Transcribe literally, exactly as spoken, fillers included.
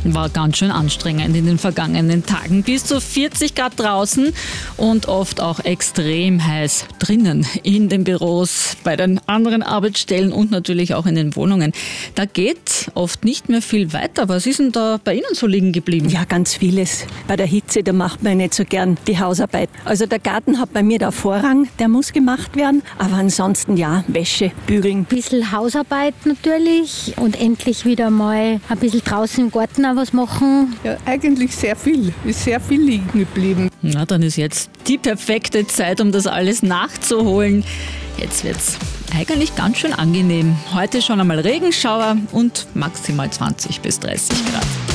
war ganz schön anstrengend in den vergangenen Tagen. Bis zu vierzig Grad draußen und oft auch extrem heiß drinnen in den Büros, bei den anderen Arbeitsstellen und natürlich auch in den Wohnungen. Da geht oft nicht mehr viel weiter. Was ist denn da bei Ihnen so liegen geblieben? Ja, ganz vieles. Bei der Hitze, da macht man nicht so gern die Hausarbeit. Also der Garten hat bei mir da Vorrang, der muss gemacht werden. Aber ansonsten ja, Wäsche, bügeln. Ein bisschen Hausarbeit natürlich und endlich wieder mal ein bisschen draußen im Garten auch was machen. Ja, eigentlich sehr viel. Ist sehr viel liegen geblieben. Na, dann ist jetzt die perfekte Zeit, um das alles nachzuholen. Jetzt wird's eigentlich ganz schön angenehm. Heute schon einmal Regenschauer und maximal zwanzig bis dreißig Grad.